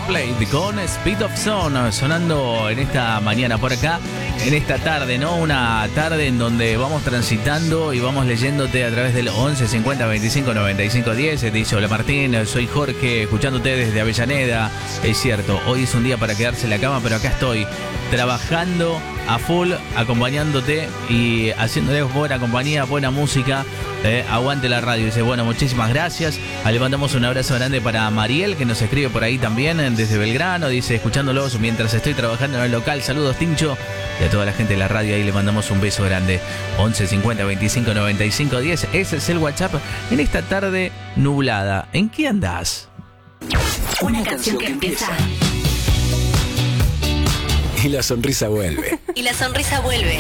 Coldplay con Speed of Sound sonando en esta mañana por acá, en esta tarde, ¿no? Una tarde en donde vamos transitando y vamos leyéndote a través del 11 50 25 95 10. Te dice: hola Martín, soy Jorge, escuchándote desde Avellaneda. Es cierto, hoy es un día para quedarse en la cama, pero acá estoy trabajando a full, acompañándote y haciéndole buena compañía, buena música. Aguante la radio. Dice: bueno, muchísimas gracias. Le mandamos un abrazo grande para Mariel, que nos escribe por ahí también desde Belgrano. Dice: escuchándolos mientras estoy trabajando en el local. Saludos, Tincho. Y a toda la gente de la radio ahí le mandamos un beso grande. 11 50 25 95 10. Ese es el WhatsApp en esta tarde nublada. ¿En qué andás? Una canción que empieza y la sonrisa vuelve. y la sonrisa vuelve.